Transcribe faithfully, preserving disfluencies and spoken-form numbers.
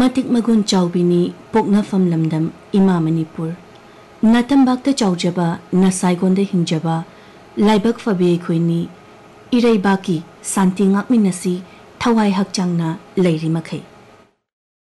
Matik magun chawbini poknafam lamdam Ima Manipur Natambakta chawjaba nasaigonda hingjaba laibak fabe khoini irai baki santi ngakminasi thawai hakchangna leiri makhai